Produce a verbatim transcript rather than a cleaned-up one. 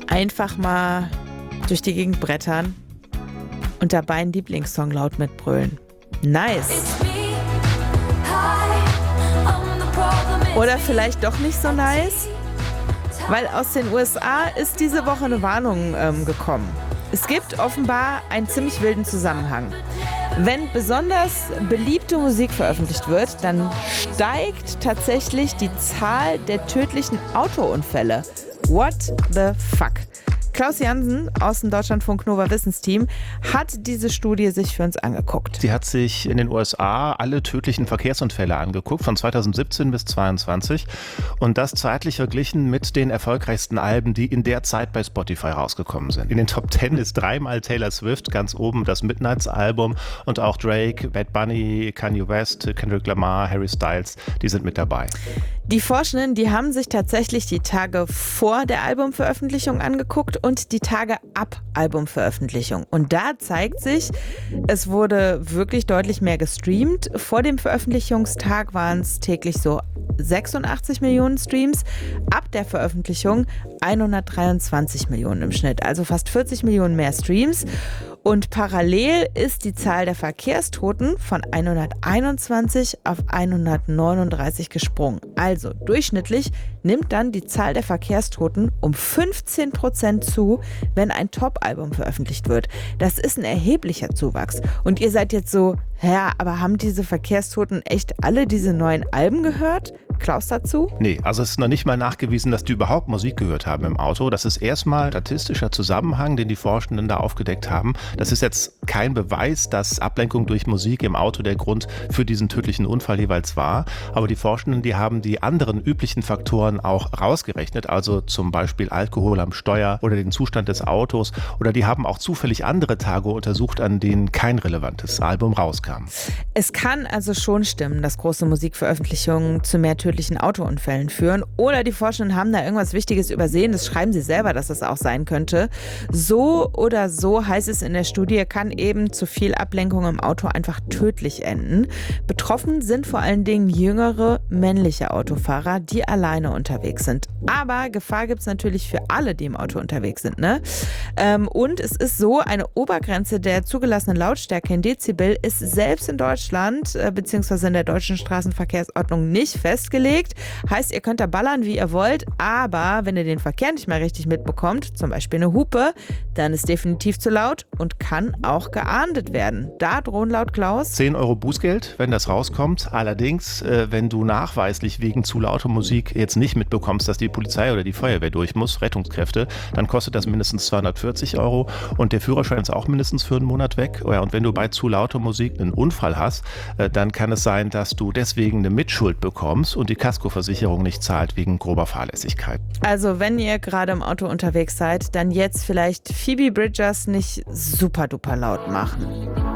Einfach mal durch die Gegend brettern und dabei einen Lieblingssong laut mitbrüllen. Nice. Oder vielleicht doch nicht so nice? Weil aus den U S A ist diese Woche eine Warnung ähm, gekommen. Es gibt offenbar einen ziemlich wilden Zusammenhang. Wenn besonders beliebte Musik veröffentlicht wird, dann steigt tatsächlich die Zahl der tödlichen Autounfälle. What the fuck? Klaus Jansen aus dem Deutschlandfunk Nova Wissensteam hat diese Studie sich für uns angeguckt. Sie hat sich in den U S A alle tödlichen Verkehrsunfälle angeguckt, von zweitausendsiebzehn bis zweitausendzweiundzwanzig. Und das zeitlich verglichen mit den erfolgreichsten Alben, die in der Zeit bei Spotify rausgekommen sind. In den Top Ten ist dreimal Taylor Swift, ganz oben das Midnights-Album. Und auch Drake, Bad Bunny, Kanye West, Kendrick Lamar, Harry Styles, die sind mit dabei. Die Forschenden, die haben sich tatsächlich die Tage vor der Albumveröffentlichung angeguckt und die Tage ab Albumveröffentlichung. Und da zeigt sich, es wurde wirklich deutlich mehr gestreamt. Vor dem Veröffentlichungstag waren es täglich so sechsundachtzig Millionen Streams, ab der Veröffentlichung hundertdreiundzwanzig Millionen im Schnitt, also fast vierzig Millionen mehr Streams. Und parallel ist die Zahl der Verkehrstoten von hunderteinundzwanzig auf hundertneununddreißig gesprungen. Also durchschnittlich nimmt dann die Zahl der Verkehrstoten um fünfzehn Prozent zu, wenn ein Top-Album veröffentlicht wird. Das ist ein erheblicher Zuwachs. Und ihr seid jetzt so, ja, aber haben diese Verkehrstoten echt alle diese neuen Alben gehört? Klaus dazu? Nee, also es ist noch nicht mal nachgewiesen, dass die überhaupt Musik gehört haben im Auto. Das ist erstmal statistischer Zusammenhang, den die Forschenden da aufgedeckt haben. Das ist jetzt kein Beweis, dass Ablenkung durch Musik im Auto der Grund für diesen tödlichen Unfall jeweils war. Aber die Forschenden, die haben die anderen üblichen Faktoren auch rausgerechnet, also zum Beispiel Alkohol am Steuer oder den Zustand des Autos. Oder die haben auch zufällig andere Tage untersucht, an denen kein relevantes Album rauskam. Es kann also schon stimmen, dass große Musikveröffentlichungen zu mehr tödlichen Autounfällen führen. Oder die Forschenden haben da irgendwas Wichtiges übersehen. Das schreiben sie selber, dass das auch sein könnte. So oder so heißt es in der Studie, kann eben zu viel Ablenkung im Auto einfach tödlich enden. Betroffen sind vor allen Dingen jüngere männliche Autofahrer, die alleine unterwegs sind. Aber Gefahr gibt es natürlich für alle, die im Auto unterwegs sind, ne? Ähm, und es ist so, eine Obergrenze der zugelassenen Lautstärke in Dezibel ist selbst in Deutschland äh, bzw. in der deutschen Straßenverkehrsordnung nicht festgelegt. Heißt, ihr könnt da ballern, wie ihr wollt, aber wenn ihr den Verkehr nicht mehr richtig mitbekommt, zum Beispiel eine Hupe, dann ist definitiv zu laut und kann auch geahndet werden. Da drohen laut Klaus zehn Euro Bußgeld, wenn das rauskommt. Allerdings, äh, wenn du nachweislich wegen zu lauter Musik jetzt nicht mitbekommst, dass die Polizei oder die Feuerwehr durch muss, Rettungskräfte, dann kostet das mindestens zweihundertvierzig Euro und der Führerschein ist auch mindestens für einen Monat weg. Ja, und wenn du bei zu lauter Musik einen Unfall hast, äh, dann kann es sein, dass du deswegen eine Mitschuld bekommst und die Kaskoversicherung nicht zahlt wegen grober Fahrlässigkeit. Also wenn ihr gerade im Auto unterwegs seid, dann jetzt vielleicht Phoebe Bridgers nicht super duper laut machen.